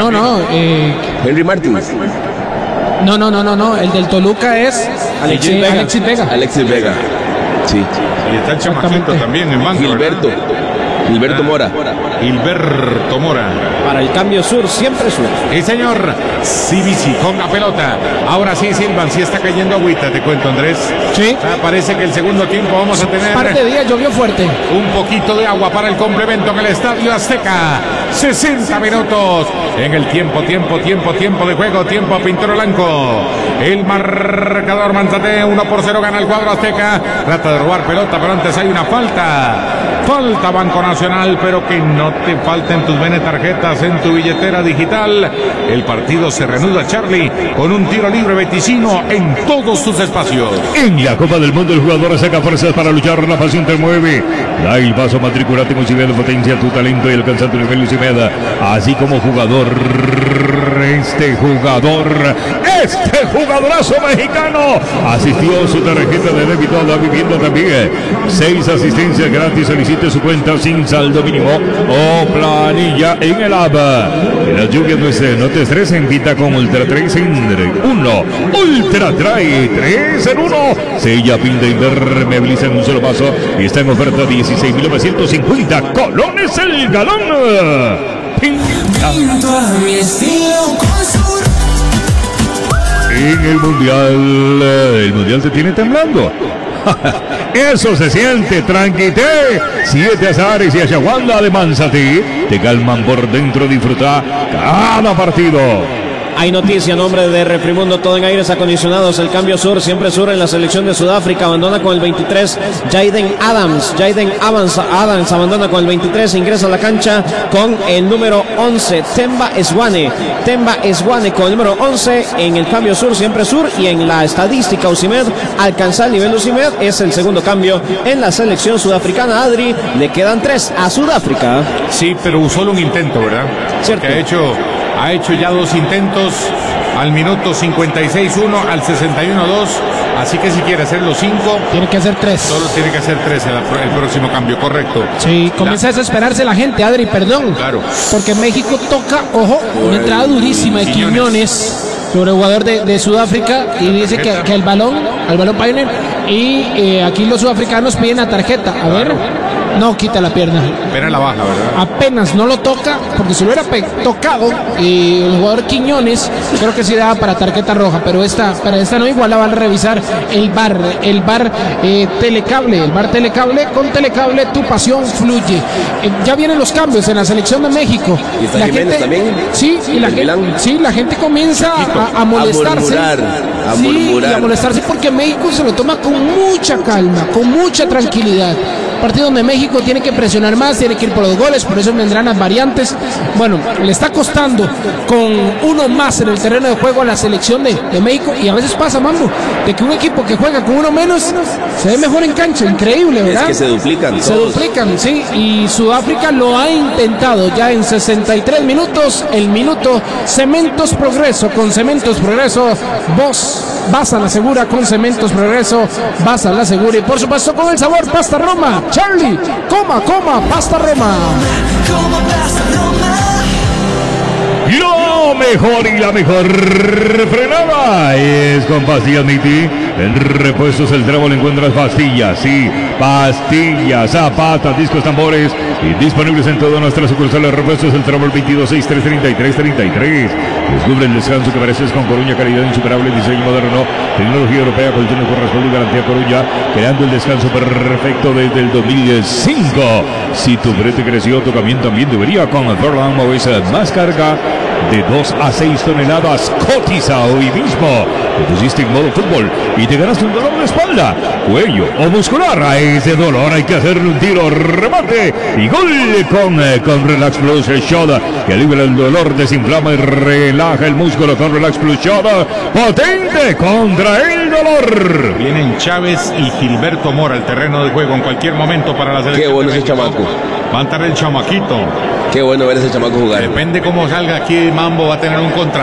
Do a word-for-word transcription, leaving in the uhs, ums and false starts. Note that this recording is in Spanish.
no, no. Eh, Henry Martins. No, no, no, no, no. El del Toluca es Alexis eh, Vega. Alexis Vega. Alexis Vega. Sí. Y está el chamaquito también en banco. Gilberto. ¿verdad? Gilberto Mora. Gilberto Mora. Para el cambio sur, siempre sur. Sí, señor. C B C con la pelota. Ahora sí, Silvan, sí está cayendo agüita, te cuento, Andrés. Sí. Ah, parece que el segundo tiempo vamos a tener Par de días llovió fuerte. un poquito de agua para el complemento en el Estadio Azteca. sesenta minutos en el tiempo, tiempo, tiempo, tiempo de juego, tiempo Pintero Blanco. El marcador Manzate, uno por cero gana el cuadro Azteca. Trata de robar pelota, pero antes hay una falta. Falta Banco Nacional, pero que no te falten tus bene tarjetas en tu billetera digital. El partido se reanuda, Charlie, con un tiro libre Beticino en todos sus espacios. En la Copa del Mundo el jugador saca fuerzas para luchar, la pasión te mueve. Da el paso, matriculate con Cimeda, potencia tu talento y alcanza tu nivel Cimeda. Así como jugador, este jugador, este jugadorazo mexicano asistió su tarjeta de débito a la vivienda también. Seis asistencias gratis, solicite su cuenta sin saldo mínimo o planilla en el app. En las lluvias no, esté, no te estresen, invita con Ultra tres en uno. Ultra Trae tres en uno. Sella, pinta, impermeabiliza en un solo paso y está en oferta dieciséis mil novecientos cincuenta colones el galón. Pinta. En el mundial, el mundial te tiene temblando. Eso se siente, tranquité. Siete azares y Achaguanda de Manzatí te calman por dentro, disfruta cada partido. Hay noticia, nombre de Refrimundo, todo en aires acondicionados. El cambio sur, siempre sur en la selección de Sudáfrica. Abandona con el veintitrés Jaden Adams. Jaden Adams, Adams abandona con el veintitrés. Ingresa a la cancha con el número once, Temba Eswane. Temba Eswane con el número once en el cambio sur, siempre sur. Y en la estadística, Usimed alcanza el nivel Usimed. Es el segundo cambio en la selección sudafricana. Adri, le quedan tres a Sudáfrica. Sí, pero solo un intento, ¿verdad? Cierto. Que ha hecho, ha hecho ya dos intentos al minuto cincuenta y seis uno, al sesenta y uno dos. Así que si quiere hacer los cinco, Tiene que hacer tres. solo tiene que hacer tres en la- el próximo cambio, correcto. Sí, comienza a desesperarse la gente, Adri, perdón. Claro. Porque México toca, ojo, una entrada durísima de Quiñones. Quiñones sobre el jugador de, de Sudáfrica y dice que, que el balón, el balón Pioneer, y eh, aquí los sudafricanos piden la tarjeta. A ver, no quita la pierna. Espera la baja, ¿verdad? Apenas no lo toca, porque si lo hubiera pe- tocado y el jugador Quiñones, creo que sí daba para tarjeta roja, pero esta, para esta no, igual la van a revisar el V A R, el V A R eh, Telecable, el V A R Telecable, con Telecable tu pasión fluye. Eh, ya vienen los cambios en la selección de México. ¿Y está Jiménez también? Sí, y la ¿Del gente, Milán? sí, la gente comienza a, a molestarse. A murmurar, a sí, murmurar. y a molestarse porque México se lo toma con mucha calma, con mucha tranquilidad. Partido donde México tiene que presionar más, tiene que ir por los goles, por eso vendrán las variantes. Bueno, le está costando con uno más en el terreno de juego a la selección de, de México, y a veces pasa, Mambo, de que un equipo que juega con uno menos se ve mejor en cancha, increíble, ¿verdad? Es que se duplican Se todos. duplican, sí, y Sudáfrica lo ha intentado ya en sesenta y tres minutos, el minuto Cementos Progreso, con Cementos Progreso, vos vas a la segura con Cementos Progreso, vas a la segura, y por supuesto con el sabor Pasta Roma. Charlie, coma, coma, Pasta Roma. Lo mejor y la mejor frenada es con Pastillas Niti. En Repuestos El Trébol encuentras pastillas, sí, pastillas, zapatas, discos, tambores, y disponibles en todas nuestras sucursales. Repuestos El Trébol veintidós sesenta y tres treinta y tres treinta y tres. Descubre el descanso que mereces con Coruña, calidad insuperable, diseño moderno, tecnología europea, colchones corresponde y garantía Coruña, creando el descanso perfecto desde el dos mil cinco. Si tu brete creció, tu camión también debería. Con Furlan Movisa más carga de dos a seis toneladas. Cotiza hoy mismo. Te pusiste en modo fútbol y te ganaste un dolor de espalda, cuello o muscular. A ese dolor hay que hacerle un tiro, remate y gol con, eh, con Relax Plus Shot, que alivia el dolor, desinflama y relaja el músculo con Relax Plus Shot, potente contra el dolor. Vienen Chávez y Gilberto Mora al terreno de juego en cualquier momento para la selección. Qué bueno de ese México. chamaco. Va a estar el chamaquito. Qué bueno ver ese chamaco jugar. Depende cómo salga aquí Mambo, va a tener un contra.